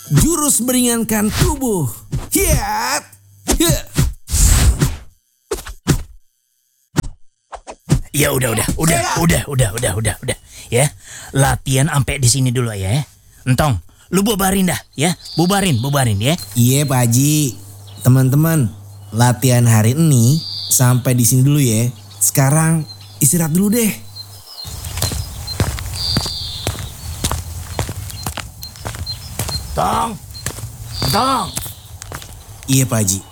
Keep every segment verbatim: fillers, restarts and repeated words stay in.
Jurus meringankan tubuh. Hiat. Hiat. Ya udah udah udah udah udah udah udah udah ya. Latihan sampai di sini dulu ya. Entong, lu bubarin dah ya. Bubarin, bubarin ya. Iya Pak Haji. Teman-teman, latihan hari ini sampai di sini dulu ya. Sekarang istirahat dulu deh. Tong. Tong. Iya Pak Haji.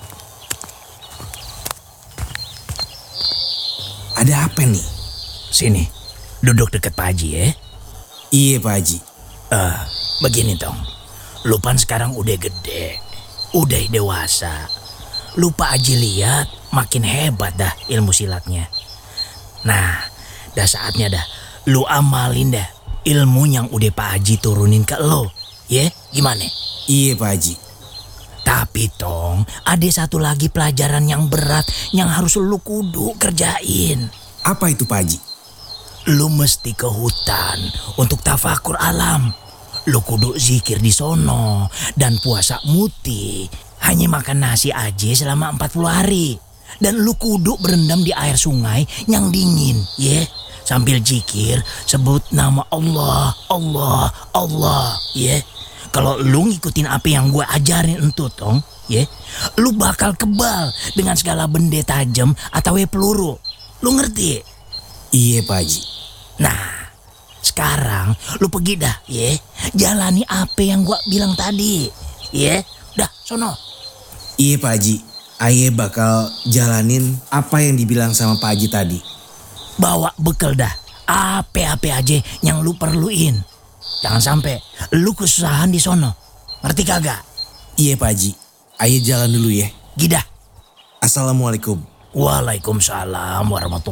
Ada apa nih? Sini, duduk deket Pak Haji ya. Iya Pak Haji. Eh, uh, begini Tong. Lu pan sekarang udah gede, udah dewasa. Lu Pak Haji lihat makin hebat dah ilmu silatnya. Nah, dah saatnya dah lu amalin dah ilmu yang udah Pak Haji turunin ke lo. Ya, gimana? Iya Pak Haji. Tapi Tong, ada satu lagi pelajaran yang berat yang harus lu kudu kerjain. Apa itu Pak Haji? Lu mesti ke hutan untuk tafakur alam. Lu kudu zikir di sono dan puasa muti. Hanya makan nasi aja selama empat puluh hari. Dan lu kudu berendam di air sungai yang dingin, ya. Sambil zikir sebut nama Allah, Allah, Allah, ya. Kalau lu ngikutin apa yang gue ajarin entu Tong, ya, lu bakal kebal dengan segala benda tajam atau peluru. Lu ngerti? Iya Pak Haji. Nah, sekarang lu pergi dah, ya. Jalani apa yang gue bilang tadi, ya. Dah, sono. Iya Pak Haji. Aye bakal jalanin apa yang dibilang sama Pak Haji tadi. Bawa bekal dah, apa-apa aja yang lu perluin. Jangan sampai lu kesusahan di sono. Ngerti kagak? Iya Pak Haji. Ayo jalan dulu ya. Gidah. Assalamualaikum. Waalaikumsalam warahmatullahi